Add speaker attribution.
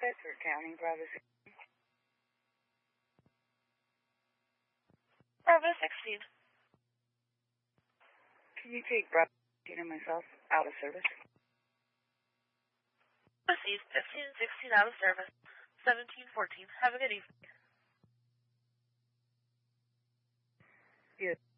Speaker 1: Bedford County, Bravo 16.
Speaker 2: Bravo 16.
Speaker 1: Can you take Bravo 16 and myself out of service?
Speaker 2: Proceed 1516 out of service. 1714. Have a good evening.
Speaker 1: Yes.